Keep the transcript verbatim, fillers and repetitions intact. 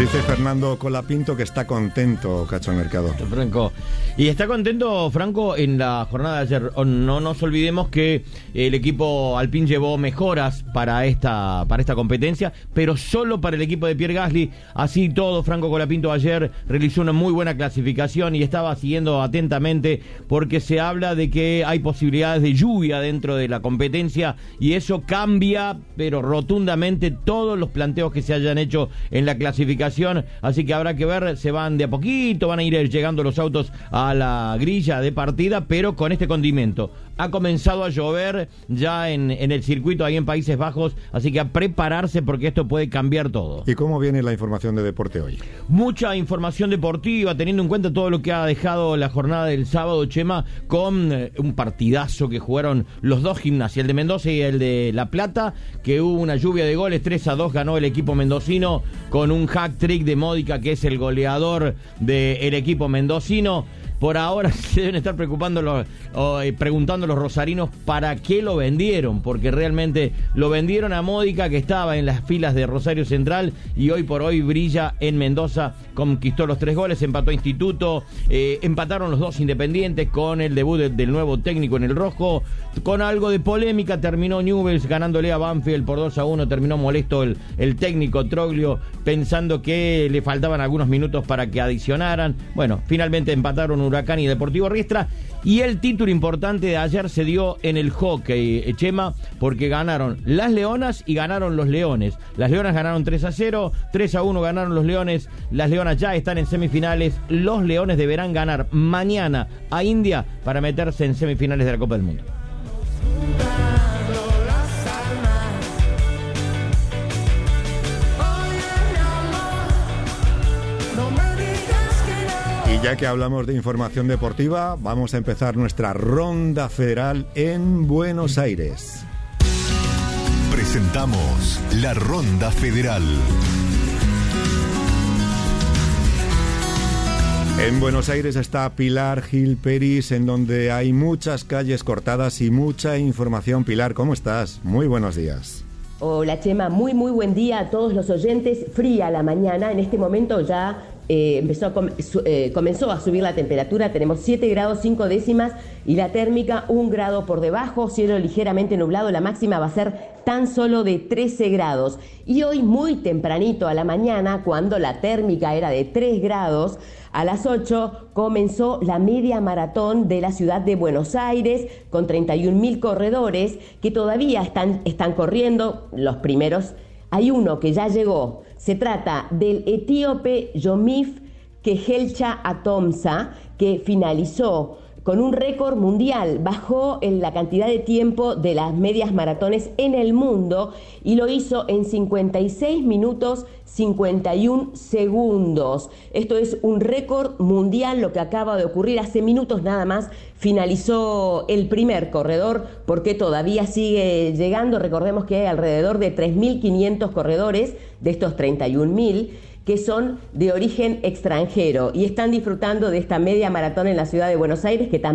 Dice Fernando Colapinto que está contento, Cacho Mercado. Franco. Y está contento, Franco, en la jornada de ayer. No nos olvidemos que el equipo Alpine llevó mejoras para esta, para esta competencia, pero solo para el equipo de Pierre Gasly. Así todo, Franco Colapinto ayer realizó una muy buena clasificación y estaba siguiendo atentamente porque se habla de que hay posibilidades de lluvia dentro de la competencia y eso cambia, pero rotundamente, todos los planteos que se hayan hecho en la clasificación. Así que habrá que ver, se van de a poquito, van a ir llegando los autos a la grilla de partida, pero con este condimento. Ha comenzado a llover ya en, en el circuito ahí en Países Bajos, así que a prepararse porque esto puede cambiar todo. ¿Y cómo viene la información de deporte hoy? Mucha información deportiva, teniendo en cuenta todo lo que ha dejado la jornada del sábado, Chema, con eh, un partidazo que jugaron los dos Gimnasia, el de Mendoza y el de La Plata, que hubo una lluvia de goles, tres a dos ganó el equipo mendocino con un hack trick de Módica, que es el goleador del equipo mendocino. Por ahora se deben estar preocupando los, o, eh, preguntando los rosarinos para qué lo vendieron, porque realmente lo vendieron a Módica, que estaba en las filas de Rosario Central y hoy por hoy brilla en Mendoza, conquistó los tres goles, empató a Instituto, eh, empataron los dos Independientes con el debut de, del nuevo técnico en el rojo, con algo de polémica terminó Newell's ganándole a Banfield por dos a uno, terminó molesto el, el técnico Troglio pensando que le faltaban algunos minutos para que adicionaran. Bueno, finalmente empataron Huracán y Deportivo Riestra. Y el título importante de ayer se dio en el hockey, Chema, porque ganaron las Leonas y ganaron los Leones. Las Leonas ganaron tres a cero, tres a uno ganaron los Leones. Las Leonas ya están en semifinales. Los Leones deberán ganar mañana a India para meterse en semifinales de la Copa del Mundo. Y ya que hablamos de información deportiva, vamos a empezar nuestra ronda federal en Buenos Aires. Presentamos la Ronda Federal. En Buenos Aires está Pilar Gil Peris, en donde hay muchas calles cortadas y mucha información. Pilar, ¿cómo estás? Muy buenos días. Hola Chema, muy muy buen día a todos los oyentes. Fría la mañana, en este momento ya eh, empezó a com su eh, comenzó a subir la temperatura, tenemos siete grados cinco décimas y la térmica un grado por debajo, cielo ligeramente nublado, la máxima va a ser tan solo de trece grados. Y hoy muy tempranito a la mañana, cuando la térmica era de tres grados, a las ocho comenzó la media maratón de la ciudad de Buenos Aires con treinta y un mil corredores que todavía están, están corriendo. Los primeros, hay uno que ya llegó, se trata del etíope Yomif Kehelcha Atomsa, que finalizó con un récord mundial, bajó en la cantidad de tiempo de las medias maratones en el mundo y lo hizo en cincuenta y seis minutos cincuenta y un segundos. Esto es un récord mundial, lo que acaba de ocurrir hace minutos nada más. Finalizó el primer corredor porque todavía sigue llegando. Recordemos que hay alrededor de tres mil quinientos corredores de estos treinta y un mil que son de origen extranjero y están disfrutando de esta media maratón en la ciudad de Buenos Aires, que también